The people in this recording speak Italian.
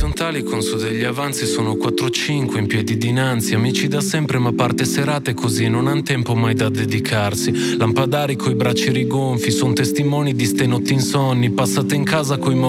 orizzontali con su degli avanzi, sono 4-5 in piedi dinanzi, amici da sempre ma parte serate così, non han tempo mai da dedicarsi, lampadari coi bracci rigonfi, son testimoni di ste notti insonni, passate in casa coi